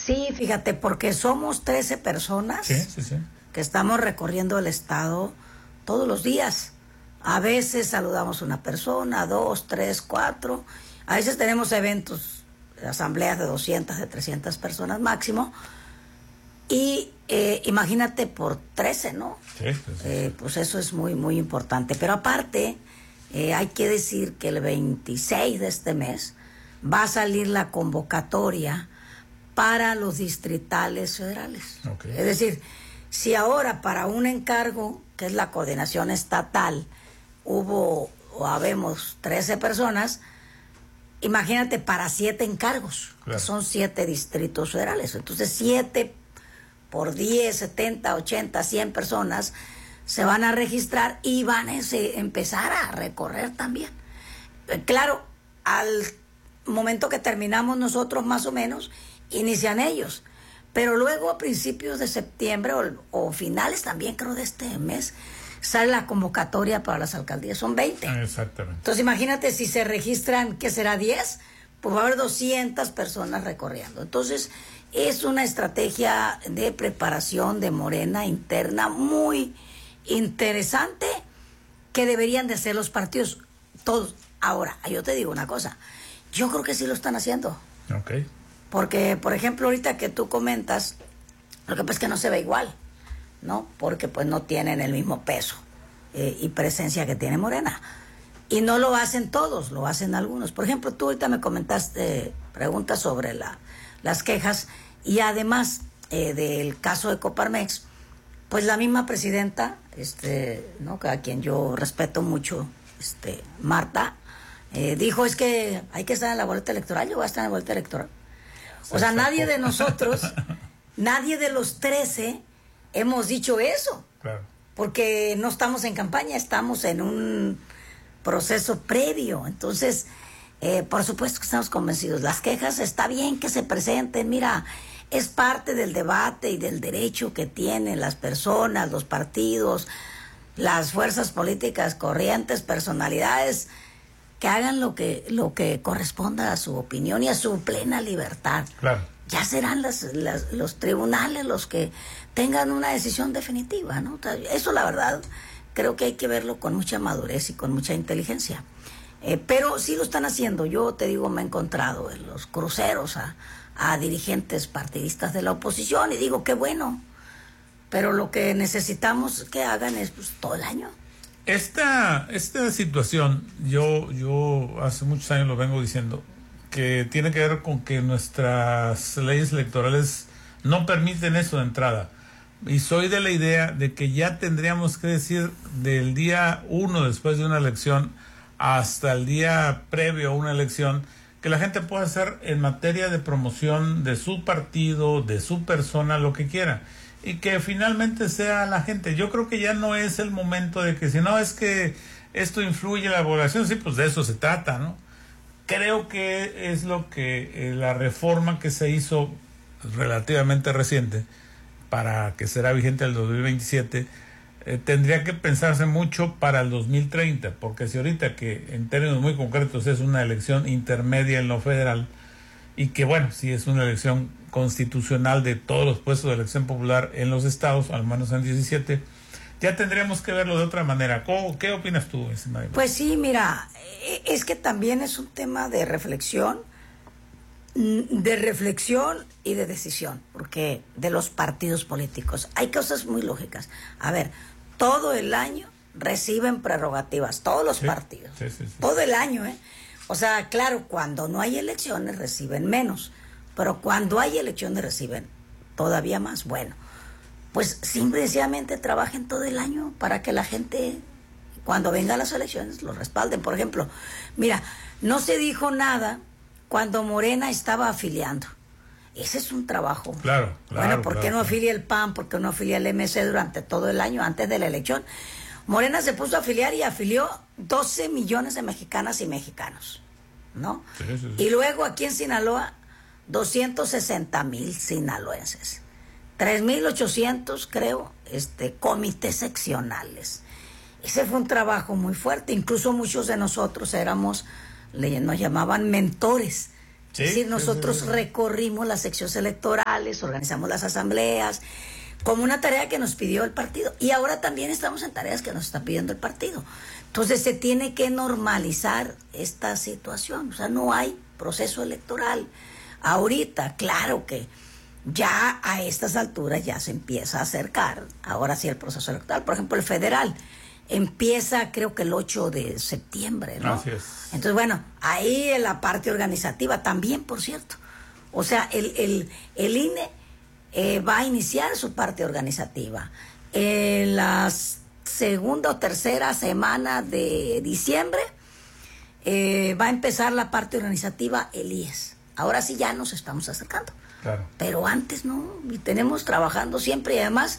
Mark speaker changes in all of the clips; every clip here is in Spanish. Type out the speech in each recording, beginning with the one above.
Speaker 1: Sí, fíjate, porque somos 13 personas que estamos recorriendo el estado todos los días. A veces saludamos a una persona, 2, 3, 4. A veces tenemos eventos, asambleas de 200, de 300 personas máximo. Y imagínate por 13, ¿no? Sí. Pues eso es muy, muy importante. Pero aparte, hay que decir que el 26 de este mes va a salir la convocatoria para los distritales federales. Okay. Es decir, si ahora para un encargo, que es la coordinación estatal, hubo o habemos 13 personas, imagínate para 7 encargos, claro, que son 7 distritos federales. Entonces 7 por 10, 70, 80, 100 personas se van a registrar y van a empezar a recorrer también. Claro, al momento que terminamos nosotros más o menos, inician ellos. Pero luego a principios de septiembre o finales también creo de este mes, sale la convocatoria para las alcaldías. Son 20.
Speaker 2: Exactamente.
Speaker 1: Entonces imagínate si se registran, ¿qué será? 10, pues va a haber 200 personas recorriendo. Entonces es una estrategia de preparación de Morena interna muy interesante que deberían de hacer los partidos todos. Ahora, yo te digo una cosa, yo creo que sí lo están haciendo.
Speaker 2: Okay.
Speaker 1: Porque, por ejemplo, ahorita que tú comentas, lo que pasa es que no se ve igual, ¿no? Porque pues no tienen el mismo peso y presencia que tiene Morena. Y no lo hacen todos, lo hacen algunos. Por ejemplo, tú ahorita me comentaste preguntas sobre las quejas y además del caso de Coparmex, pues la misma presidenta, ¿no? A quien yo respeto mucho, Marta, dijo, es que hay que estar en la boleta electoral. Yo voy a estar en la boleta electoral. O sea, nadie de nosotros, nadie de los 13 hemos dicho eso.
Speaker 2: Claro.
Speaker 1: Porque no estamos en campaña, estamos en un proceso previo. Entonces, por supuesto que estamos convencidos. Las quejas está bien que se presenten. Mira, es parte del debate y del derecho que tienen las personas, los partidos, las fuerzas políticas corrientes, personalidades, que hagan lo que corresponda a su opinión y a su plena libertad.
Speaker 2: Claro.
Speaker 1: Ya serán los tribunales los que tengan una decisión definitiva, ¿no? Eso, la verdad, creo que hay que verlo con mucha madurez y con mucha inteligencia. Pero sí lo están haciendo. Yo te digo, me he encontrado en los cruceros a dirigentes partidistas de la oposición y digo, qué bueno. Pero lo que necesitamos que hagan es pues, todo el año.
Speaker 2: Esta situación, yo hace muchos años lo vengo diciendo, que tiene que ver con que nuestras leyes electorales no permiten eso de entrada. Y soy de la idea de que ya tendríamos que decir del día 1 después de una elección hasta el día previo a una elección, que la gente pueda hacer en materia de promoción de su partido, de su persona, lo que quiera. Y que finalmente sea la gente. Yo creo que ya no es el momento de que si no es que esto influye en la población, sí, pues de eso se trata, ¿no? Creo que es lo que la reforma que se hizo relativamente reciente, para que será vigente el 2027, tendría que pensarse mucho para el 2030, porque si ahorita que en términos muy concretos es una elección intermedia en lo federal, y que bueno, si es una elección constitucional de todos los puestos de elección popular en los estados, al menos en 17, ya tendríamos que verlo de otra manera. ¿Qué opinas tú, estimada?
Speaker 1: Pues sí, mira, es que también es un tema de reflexión y de decisión, porque de los partidos políticos hay cosas muy lógicas. A ver, todo el año reciben prerrogativas, todos los partidos, sí. Todo el año, O sea, claro, cuando no hay elecciones reciben menos, pero cuando hay elecciones reciben todavía más. Bueno, pues simplemente trabajen todo el año para que la gente, cuando vengan las elecciones, lo respalden. Por ejemplo, mira, no se dijo nada cuando Morena estaba afiliando. Ese es un trabajo.
Speaker 2: Claro.
Speaker 1: Bueno, ¿por qué no afilia el PAN? ¿Por qué no afilia el MC durante todo el año antes de la elección? Morena se puso a afiliar y afilió 12 millones de mexicanas y mexicanos, ¿no? Sí. Y luego aquí en Sinaloa, 260,000 sinaloenses. 3,800, creo, comités seccionales. Ese fue un trabajo muy fuerte. Incluso muchos de nosotros nos llamaban mentores, Es decir, nosotros recorrimos las secciones electorales, organizamos las asambleas, como una tarea que nos pidió el partido. Y ahora también estamos en tareas que nos está pidiendo el partido. Entonces se tiene que normalizar esta situación. O sea, no hay proceso electoral. Ahorita, claro que ya a estas alturas ya se empieza a acercar, ahora sí, el proceso electoral. Por ejemplo, el federal empieza creo que el 8 de septiembre, ¿no?
Speaker 2: Así es.
Speaker 1: Entonces, bueno, ahí en la parte organizativa también, por cierto. O sea, el INE va a iniciar su parte organizativa. En la segunda o tercera semana de diciembre va a empezar la parte organizativa el IES. Ahora sí ya nos estamos acercando.
Speaker 2: Claro.
Speaker 1: Pero antes no, y tenemos trabajando siempre, y además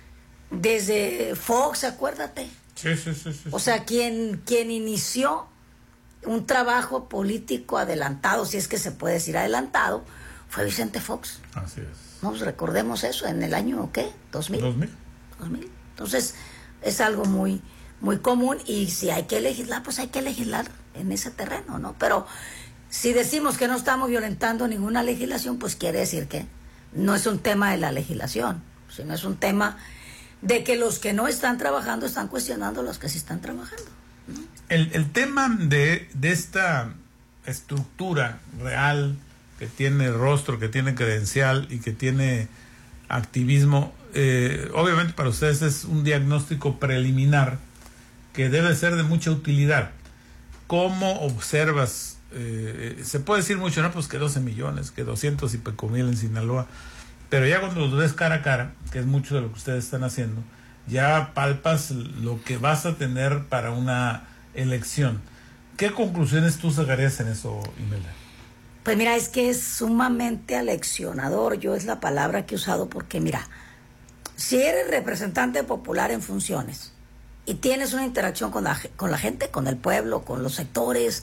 Speaker 1: desde Fox, acuérdate.
Speaker 2: Sí.
Speaker 1: O sea, quien inició un trabajo político adelantado, si es que se puede decir adelantado, fue Vicente Fox.
Speaker 2: Así es.
Speaker 1: Nos recordemos eso en el año, ¿qué? 2000. Entonces, es algo muy, muy común, y si hay que legislar, pues hay que legislar en ese terreno, ¿no? Pero si decimos que no estamos violentando ninguna legislación, pues quiere decir que no es un tema de la legislación, sino es un tema de que los que no están trabajando están cuestionando a los que sí están trabajando, ¿no?
Speaker 2: El tema de esta estructura real que tiene rostro, que tiene credencial y que tiene activismo, obviamente para ustedes es un diagnóstico preliminar que debe ser de mucha utilidad. ¿Cómo observas? Se puede decir mucho, ¿no? Pues que 12 millones, que 200 y pico mil en Sinaloa, pero ya cuando los ves cara a cara, que es mucho de lo que ustedes están haciendo, ya palpas lo que vas a tener para una elección. ¿Qué conclusiones tú sacarías en eso, Imelda?
Speaker 1: Pues mira, es que es sumamente aleccionador. Yo es la palabra que he usado porque, mira, si eres representante popular en funciones y tienes una interacción con la gente, con el pueblo, con los sectores,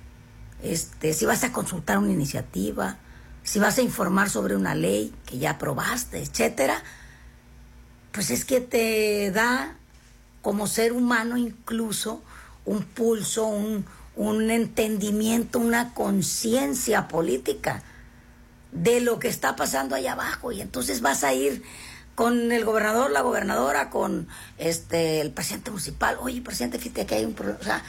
Speaker 1: si vas a consultar una iniciativa, si vas a informar sobre una ley que ya aprobaste, etcétera, pues es que te da como ser humano incluso un pulso, un entendimiento, una conciencia política de lo que está pasando allá abajo. Y entonces vas a ir con el gobernador, la gobernadora, con el presidente municipal. Oye, presidente, fíjate que hay un problema. O sea,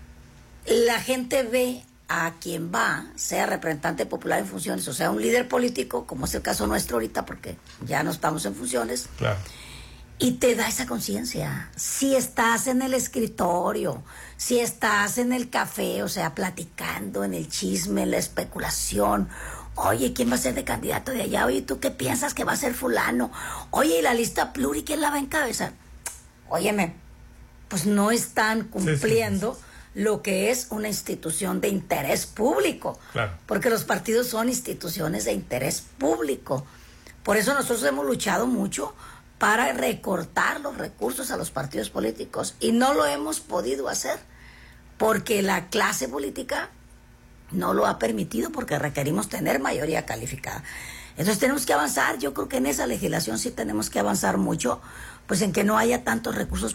Speaker 1: la gente ve a quien va, sea representante popular en funciones, o sea, un líder político, como es el caso nuestro ahorita, porque ya no estamos en funciones.
Speaker 2: Claro.
Speaker 1: Y te da esa conciencia. Si estás en el escritorio, si estás en el café, o sea, platicando en el chisme, en la especulación. Oye, ¿quién va a ser de candidato de allá? Oye, ¿tú qué piensas que va a ser fulano? Oye, ¿y la lista pluri quién la va a encabezar? Óyeme, pues no están cumpliendo lo que es una institución de interés público.
Speaker 2: Claro.
Speaker 1: Porque los partidos son instituciones de interés público. Por eso nosotros hemos luchado mucho para recortar los recursos a los partidos políticos, y no lo hemos podido hacer porque la clase política no lo ha permitido, porque requerimos tener mayoría calificada. Entonces tenemos que avanzar. Yo creo que en esa legislación sí tenemos que avanzar mucho, pues en que no haya tantos recursos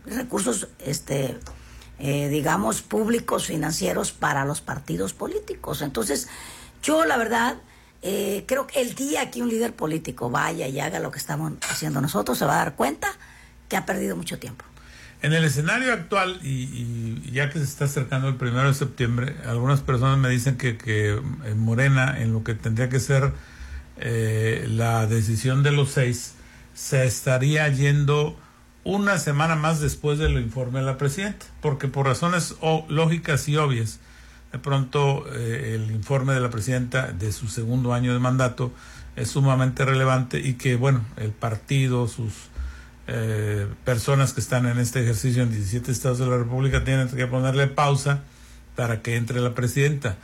Speaker 1: digamos públicos, financieros para los partidos políticos. Entonces yo la verdad creo que el día que un líder político vaya y haga lo que estamos haciendo nosotros, se va a dar cuenta que ha perdido mucho tiempo.
Speaker 2: En el escenario actual, y ya que se está acercando el 1 de septiembre, algunas personas me dicen que Morena, en lo que tendría que ser la decisión de los 6, se estaría yendo una semana más después del informe de la presidenta, porque por razones lógicas y obvias, de pronto el informe de la presidenta de su segundo año de mandato es sumamente relevante, y que, bueno, el partido, sus personas que están en este ejercicio en 17 estados de la República tienen que ponerle pausa para que entre la presidenta.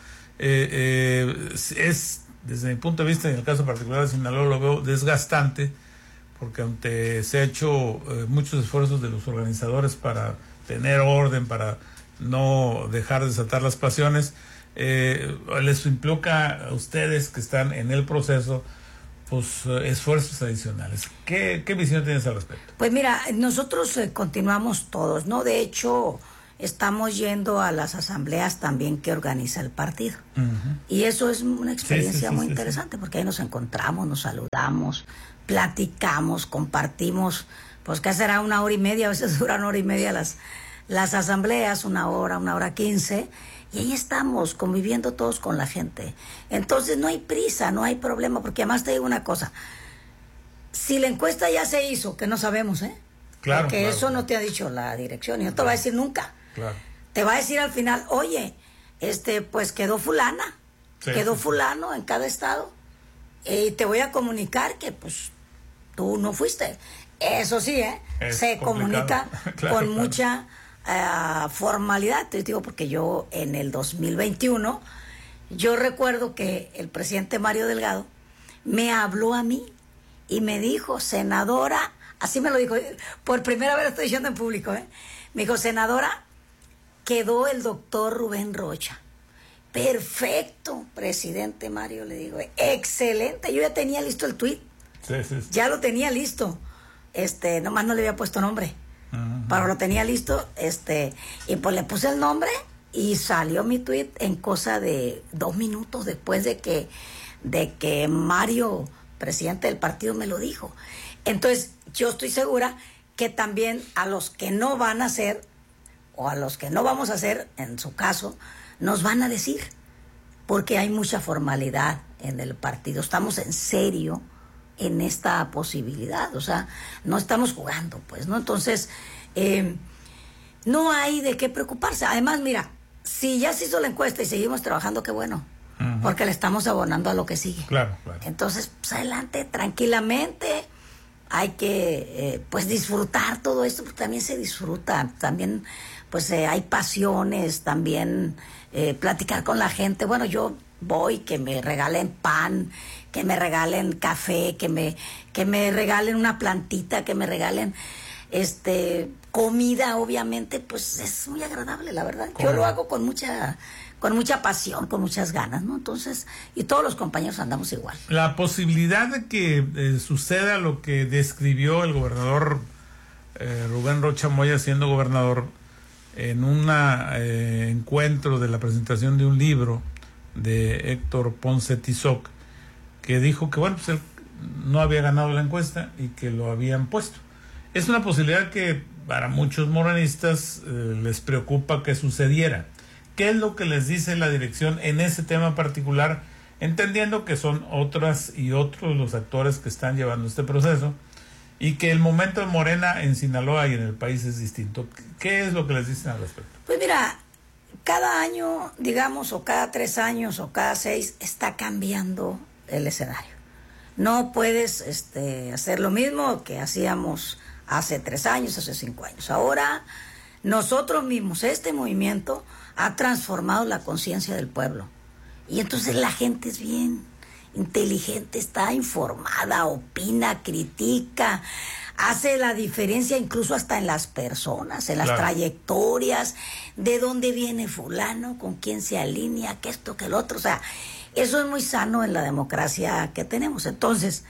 Speaker 2: Es, desde mi punto de vista, en el caso particular de Sinaloa, lo veo desgastante, porque aunque se ha hecho muchos esfuerzos de los organizadores para tener orden, para no dejar desatar las pasiones, les implica a ustedes que están en el proceso pues esfuerzos adicionales. ¿Qué visión tienes al respecto?
Speaker 1: Pues mira, nosotros continuamos todos, ¿no? De hecho, estamos yendo a las asambleas también que organiza el partido. Y eso es una experiencia muy interesante, porque ahí nos encontramos, nos saludamos, platicamos, compartimos, pues que será 1 hora y media, a veces duran 1 hora y media las asambleas, 1 hora 15, y ahí estamos conviviendo todos con la gente. Entonces no hay prisa, no hay problema, porque además te digo una cosa, si la encuesta ya se hizo, que no sabemos,
Speaker 2: Claro,
Speaker 1: porque
Speaker 2: claro,
Speaker 1: eso no te ha dicho la dirección y no te va a decir nunca.
Speaker 2: Claro.
Speaker 1: Te va a decir al final, oye, pues quedó fulana, quedó fulano en cada estado, y te voy a comunicar que pues tú no fuiste. Eso sí, se comunica con mucha formalidad. Te digo porque yo en el 2021, yo recuerdo que el presidente Mario Delgado me habló a mí y me dijo, senadora, así me lo dijo, por primera vez lo estoy diciendo en público, me dijo, senadora, quedó el doctor Rubén Rocha. Perfecto, presidente Mario, le digo, excelente. Yo ya tenía listo el tuit.
Speaker 2: Sí.
Speaker 1: Ya lo tenía listo. Nomás no le había puesto nombre. Pero lo tenía listo, y pues le puse el nombre y salió mi tuit en cosa de 2 minutos después de que Mario, presidente del partido, me lo dijo. Entonces, yo estoy segura que también a los que no van a hacer, o a los que no vamos a hacer, en su caso, nos van a decir, porque hay mucha formalidad en el partido. Estamos en serio en esta posibilidad, o sea, no estamos jugando, pues, ¿no? Entonces, no hay de qué preocuparse. Además, mira, si ya se hizo la encuesta y seguimos trabajando, qué bueno, porque le estamos abonando a lo que sigue.
Speaker 2: Claro.
Speaker 1: Entonces, pues adelante, tranquilamente. Hay que, pues, disfrutar todo esto, porque también se disfruta, también, pues, hay pasiones, también platicar con la gente. Bueno, yo voy, que me regalen pan, que me regalen café, que me regalen una plantita, que me regalen comida, obviamente, pues es muy agradable, la verdad. Yo lo hago con mucha pasión, con muchas ganas, ¿no? Entonces, y todos los compañeros andamos igual.
Speaker 2: La posibilidad de que suceda lo que describió el gobernador Rubén Rocha Moya siendo gobernador en un encuentro de la presentación de un libro de Héctor Ponce Tizoc, que dijo que, bueno, pues él no había ganado la encuesta y que lo habían puesto. Es una posibilidad que para muchos morenistas les preocupa que sucediera. ¿Qué es lo que les dice la dirección en ese tema particular, entendiendo que son otras y otros los actores que están llevando este proceso y que el momento de Morena en Sinaloa y en el país es distinto? ¿Qué es lo que les dicen al respecto?
Speaker 1: Pues mira, cada año, digamos, o cada 3 años o cada 6, está cambiando el escenario. No puedes hacer lo mismo que hacíamos hace 3 años, hace 5 años. Ahora, nosotros mismos, este movimiento ha transformado la conciencia del pueblo. Y entonces la gente es bien inteligente, está informada, opina, critica, hace la diferencia incluso hasta en las personas, en las trayectorias, de dónde viene fulano, con quién se alinea, que esto, que el otro. O sea, eso es muy sano en la democracia que tenemos. Entonces,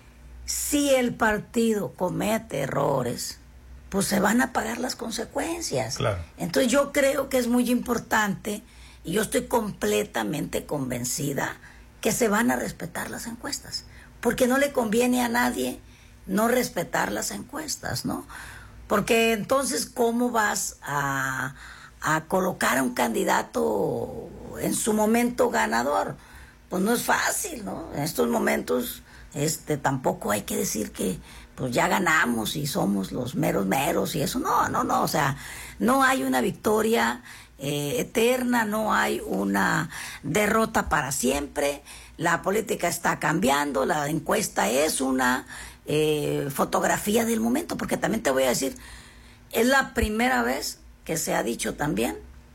Speaker 1: si el partido comete errores, pues se van a pagar las consecuencias.
Speaker 2: Claro.
Speaker 1: Entonces yo creo que es muy importante, y yo estoy completamente convencida, que se van a respetar las encuestas, porque no le conviene a nadie no respetar las encuestas, ¿no? Porque entonces, ¿cómo vas a colocar a un candidato en su momento ganador? Pues no es fácil, ¿no? En estos momentos tampoco hay que decir que pues ya ganamos y somos los meros y eso. No, o sea, no hay una victoria eterna, no hay una derrota para siempre. La política está cambiando, la encuesta es una fotografía del momento, porque también te voy a decir, es la primera vez que se ha dicho también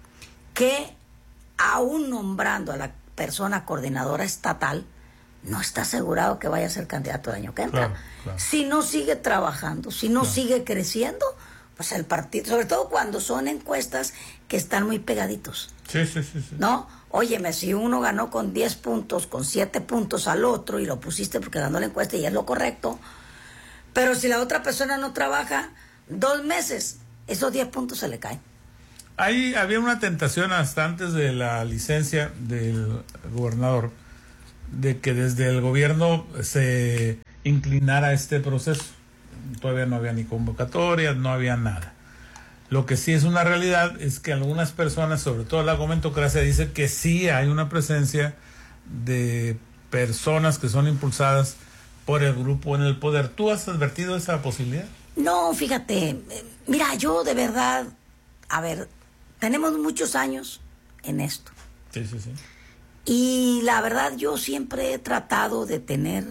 Speaker 1: que aún nombrando a la persona coordinadora estatal, no está asegurado que vaya a ser candidato el año que entra.
Speaker 2: Claro.
Speaker 1: Si no sigue trabajando, si no sigue creciendo, pues el partido, sobre todo cuando son encuestas que están muy pegaditos.
Speaker 2: Sí.
Speaker 1: ¿No? Óyeme, si uno ganó con 10 puntos, con 7 puntos al otro, y lo pusiste porque ganó la encuesta y es lo correcto, pero si la otra persona no trabaja 2 meses, esos 10 puntos se le caen.
Speaker 2: Había una tentación hasta antes de la licencia del gobernador de que desde el gobierno se inclinara este proceso. Todavía no había ni convocatoria, no había nada. Lo que sí es una realidad es que algunas personas, sobre todo la argumentocracia, dice que sí hay una presencia de personas que son impulsadas por el grupo en el poder. ¿Tú has advertido esa posibilidad?
Speaker 1: No, fíjate, mira, yo de verdad, a ver, tenemos muchos años en esto.
Speaker 2: Sí.
Speaker 1: Y la verdad yo siempre he tratado de tener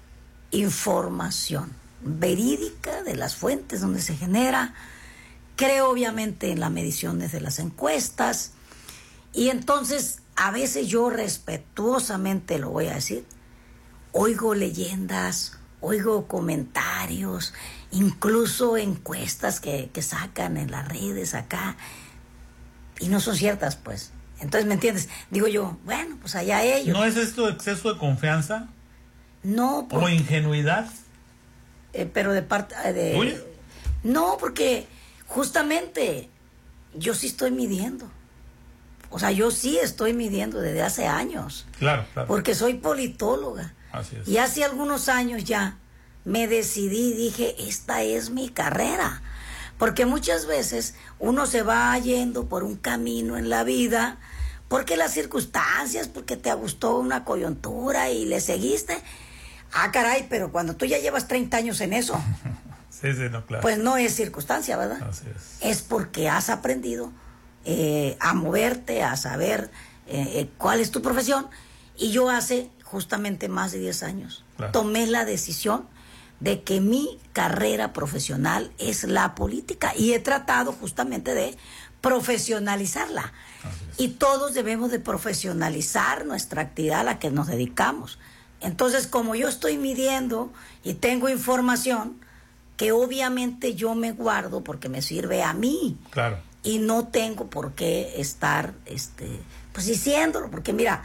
Speaker 1: información verídica de las fuentes donde se genera. Creo obviamente en la medición desde las encuestas. Y entonces a veces yo respetuosamente lo voy a decir, oigo leyendas, oigo comentarios, incluso encuestas que sacan en las redes acá y no son ciertas, pues. Entonces, ¿me entiendes? Digo yo, bueno, pues allá ellos.
Speaker 2: ¿No es esto exceso de confianza?
Speaker 1: No.
Speaker 2: ¿O ingenuidad?
Speaker 1: Pero de parte de...
Speaker 2: ¿Uy?
Speaker 1: No, porque justamente yo sí estoy midiendo. O sea, yo sí estoy midiendo desde hace años.
Speaker 2: Claro.
Speaker 1: Porque soy politóloga.
Speaker 2: Así es.
Speaker 1: Y hace algunos años ya me decidí, dije, esta es mi carrera. Porque muchas veces uno se va yendo por un camino en la vida, porque las circunstancias, porque te gustó una coyuntura y le seguiste. Ah, caray, pero cuando tú ya llevas 30 años en eso,
Speaker 2: sí, no, claro.
Speaker 1: Pues no es circunstancia, ¿verdad?
Speaker 2: Así es.
Speaker 1: Es porque has aprendido a moverte, a saber cuál es tu profesión. Y yo hace justamente más de 10 años tomé la decisión de que mi carrera profesional es la política y he tratado justamente de profesionalizarla. Y todos debemos de profesionalizar nuestra actividad a la que nos dedicamos. Entonces, como yo estoy midiendo y tengo información que obviamente yo me guardo porque me sirve a mí.
Speaker 2: Claro.
Speaker 1: Y no tengo por qué estar pues diciéndolo, porque mira,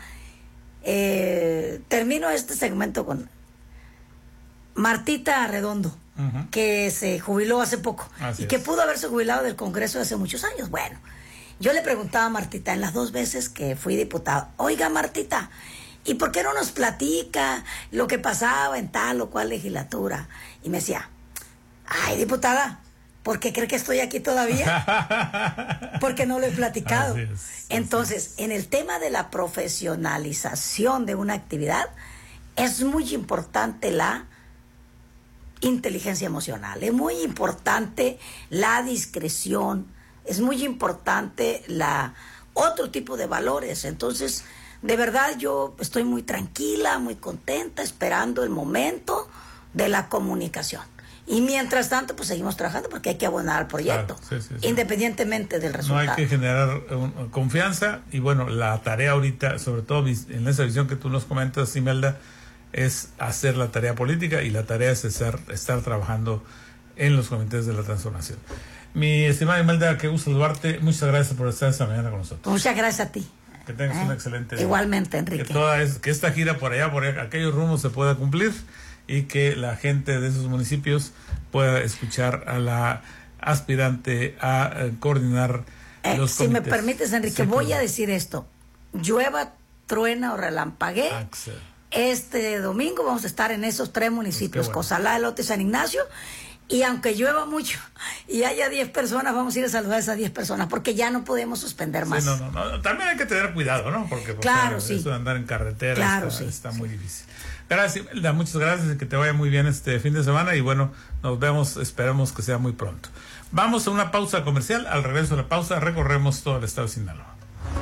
Speaker 1: termino este segmento con Martita Redondo, que se jubiló hace poco.
Speaker 2: Así
Speaker 1: y que
Speaker 2: es.
Speaker 1: pudo haberse jubilado del Congreso hace muchos años. Bueno, yo le preguntaba a Martita en las 2 veces que fui diputada, oiga Martita, ¿y por qué no nos platica lo que pasaba en tal o cual legislatura? Y me decía, ay diputada, ¿por qué cree que estoy aquí todavía? Porque no lo he platicado.
Speaker 2: Así es.
Speaker 1: Entonces, en el tema de la profesionalización de una actividad, es muy importante la inteligencia emocional, es muy importante la discreción, es muy importante otro tipo de valores. Entonces, de verdad yo estoy muy tranquila, muy contenta, esperando el momento de la comunicación. Y mientras tanto, pues seguimos trabajando porque hay que abonar al proyecto,
Speaker 2: claro, sí.
Speaker 1: independientemente del resultado.
Speaker 2: No hay que generar confianza y bueno, la tarea ahorita, sobre todo en esa visión que tú nos comentas, Imelda, es hacer la tarea política y la tarea es estar trabajando en los comités de la transformación. Mi estimada Imelda, qué gusto saludarte. Muchas gracias por estar esta mañana con nosotros.
Speaker 1: Muchas gracias a ti.
Speaker 2: Que tengas un excelente día.
Speaker 1: Igualmente, Enrique.
Speaker 2: Que esta gira por allá, por aquellos rumbos se pueda cumplir y que la gente de esos municipios pueda escuchar a la aspirante a coordinar los comités.
Speaker 1: Si me permites, Enrique, voy a decir esto. Llueva, truena o relampaguee. Este domingo vamos a estar en esos 3 municipios, pues Cozalá, Elote y San Ignacio. Y aunque llueva mucho y haya 10 personas, vamos a ir a saludar a esas 10 personas, porque ya no podemos suspender más.
Speaker 2: Sí, no. También hay que tener cuidado, ¿no? Porque
Speaker 1: claro, sí.
Speaker 2: Eso de andar en carretera está muy difícil. Gracias, Imelda, muchas gracias y que te vaya muy bien este fin de semana. Y bueno, nos vemos, esperemos que sea muy pronto. Vamos a una pausa comercial. Al regreso de la pausa, recorremos todo el estado de Sinaloa.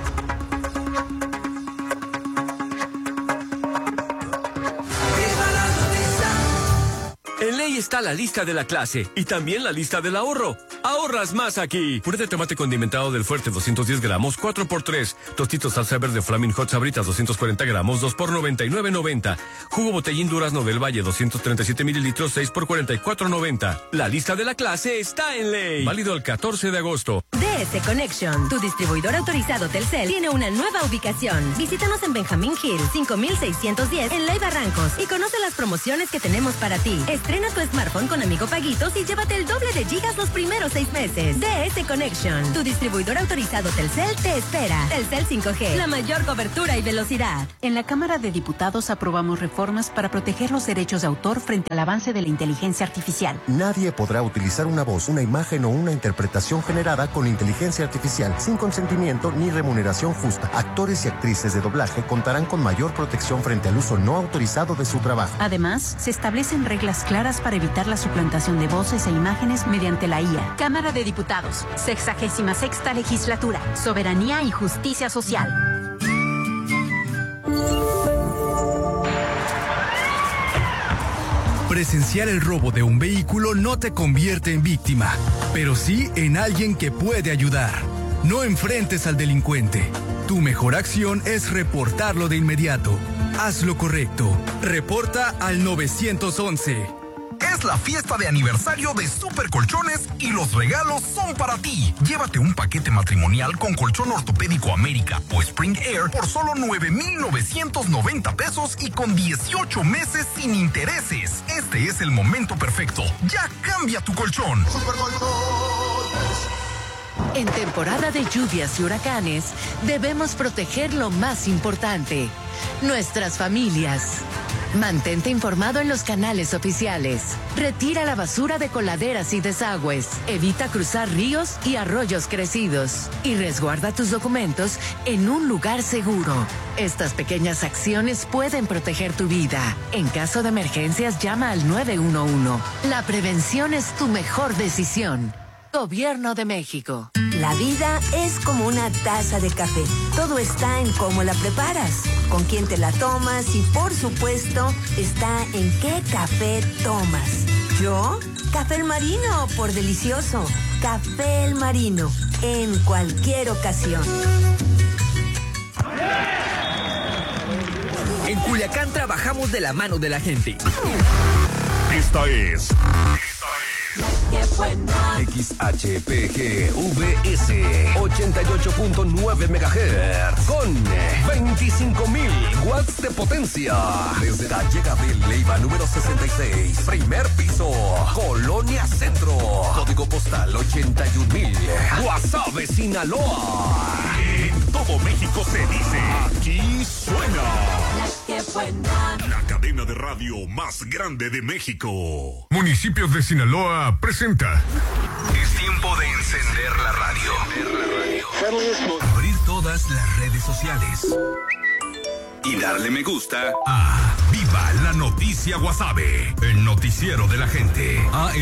Speaker 3: En Ley está la lista de la clase y también la lista del ahorro. Ahorras más aquí. Puré de tomate condimentado del Fuerte 210 gramos, 4x3. Tostitos salsa verde Flaming Hot Sabritas 240 gramos, 2x99.90. Jugo Botellín Durazno del Valle 237 mililitros, 6x44.90. La lista de la clase está en Ley. Válido el 14 de agosto.
Speaker 4: DS Connection. Tu distribuidor autorizado Telcel tiene una nueva ubicación. Visítanos en Benjamín Hill, 5610 en Ley Barrancos y conoce las promociones que tenemos para ti. Estrena tu smartphone con Amigo Paguitos y llévate el doble de gigas los primeros 6 meses. DS Connection. Tu distribuidor autorizado Telcel te espera. Telcel 5G, la mayor cobertura y velocidad.
Speaker 5: En la Cámara de Diputados aprobamos reformas para proteger los derechos de autor frente al avance de la inteligencia artificial.
Speaker 6: Nadie podrá utilizar una voz, una imagen o una interpretación generada con inteligencia artificial sin consentimiento ni remuneración justa. Actores y actrices de doblaje contarán con mayor protección frente al uso no autorizado de su trabajo.
Speaker 5: Además, se establecen reglas claras para evitar la suplantación de voces e imágenes mediante la IA. Cámara de Diputados, 66ª Legislatura, Soberanía y Justicia Social.
Speaker 7: Presenciar el robo de un vehículo no te convierte en víctima, pero sí en alguien que puede ayudar. No enfrentes al delincuente. Tu mejor acción es reportarlo de inmediato. Haz lo correcto. Reporta al 911.
Speaker 8: Es la fiesta de aniversario de Super Colchones y los regalos son para ti. Llévate un paquete matrimonial con colchón ortopédico América o Spring Air por solo 9,990 pesos y con 18 meses sin intereses. Este es el momento perfecto. Ya cambia tu colchón. Super Colchones.
Speaker 9: En temporada de lluvias y huracanes, debemos proteger lo más importante, nuestras familias. Mantente informado en los canales oficiales. Retira la basura de coladeras y desagües. Evita cruzar ríos y arroyos crecidos. Y resguarda tus documentos en un lugar seguro. Estas pequeñas acciones pueden proteger tu vida. En caso de emergencias, llama al 911. La prevención es tu mejor decisión. Gobierno de México.
Speaker 10: La vida es como una taza de café. Todo está en cómo la preparas, con quién te la tomas y, por supuesto, está en qué café tomas. ¿Yo? Café El Marino, por delicioso. Café El Marino, en cualquier ocasión.
Speaker 11: En Culiacán trabajamos de la mano de la gente.
Speaker 12: Esta es
Speaker 3: XHPGVS 88.9 MHz con 25,000 watts de potencia. Desde la llegada de Leiva número 66, primer piso, Colonia Centro. Código postal 81,000. Guasave, Sinaloa.
Speaker 12: En todo México se dice, aquí suena la cadena de radio más grande de México.
Speaker 13: Municipios de Sinaloa presenta.
Speaker 8: Es tiempo de encender la radio.
Speaker 13: Abrir todas las redes sociales.
Speaker 12: Y darle me gusta
Speaker 13: a Viva la Noticia Guasave, el noticiero de la gente.